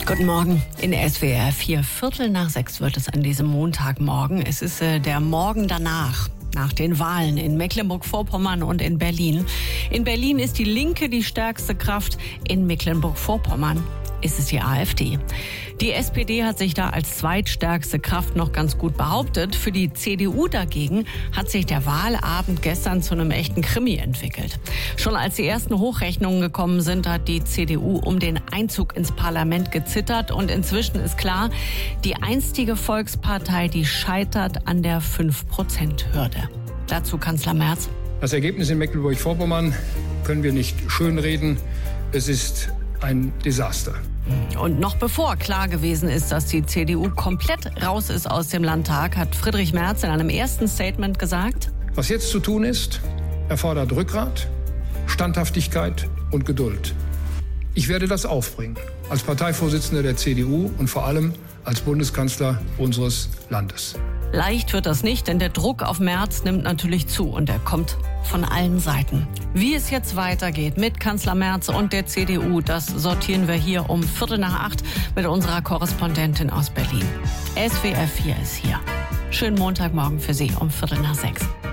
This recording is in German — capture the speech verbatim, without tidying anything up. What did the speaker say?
Guten Morgen in S W R vier. Viertel nach sechs wird es an diesem Montagmorgen. Es ist äh, der Morgen danach. Nach den Wahlen in Mecklenburg-Vorpommern und in Berlin. In Berlin ist die Linke die stärkste Kraft. In Mecklenburg-Vorpommern ist es die AfD. Die S P D hat sich da als zweitstärkste Kraft noch ganz gut behauptet. Für die C D U dagegen hat sich der Wahlabend gestern zu einem echten Krimi entwickelt. Schon als die ersten Hochrechnungen gekommen sind, hat die C D U um den Einzug ins Parlament gezittert. Und inzwischen ist klar, die einstige Volkspartei, die scheitert an der fünf Prozent Hürde. Dazu Kanzler Merz. Das Ergebnis in Mecklenburg-Vorpommern können wir nicht schönreden. Es ist ein Desaster. Und noch bevor klar gewesen ist, dass die C D U komplett raus ist aus dem Landtag, hat Friedrich Merz in einem ersten Statement gesagt: Was jetzt zu tun ist, erfordert Rückgrat, Standhaftigkeit und Geduld. Ich werde das aufbringen, als Parteivorsitzender der C D U und vor allem als Bundeskanzler unseres Landes. Leicht wird das nicht, denn der Druck auf Merz nimmt natürlich zu und er kommt von allen Seiten. Wie es jetzt weitergeht mit Kanzler Merz und der C D U, das sortieren wir hier um Viertel nach acht mit unserer Korrespondentin aus Berlin. S W R vier ist hier. Schönen Montagmorgen für Sie um Viertel nach sechs.